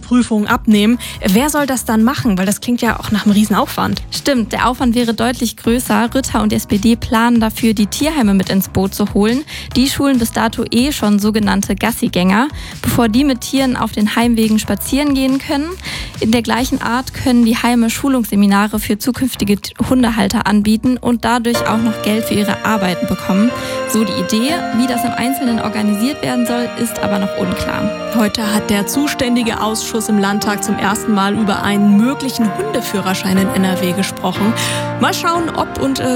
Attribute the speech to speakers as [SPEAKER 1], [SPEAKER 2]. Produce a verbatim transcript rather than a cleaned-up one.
[SPEAKER 1] Prüfungen abnehmen. Wer soll das dann machen? Weil das klingt ja auch nach einem Riesenaufwand.
[SPEAKER 2] Stimmt, der Aufwand wäre deutlich größer. Ritter und die S P D planen dafür, die Tierheime mit ins Boot zu holen. Die schulen bis dato eh schon sogenannte Gassigänger, bevor die mit Tieren auf den Heimwegen spazieren gehen können. In der gleichen Art können die Heime Schulungsseminare für zukünftige Hundehalter anbieten und dadurch auch noch Geld für ihre Arbeiten bekommen. So die Idee. Wie das im Einzelnen organisiert werden soll, ist aber noch unklar.
[SPEAKER 1] Heute hat der zuständige Ausschuss im Landtag zum ersten Mal über einen möglichen Hundeführerschein in N R W gesprochen. Mal schauen, ob und äh,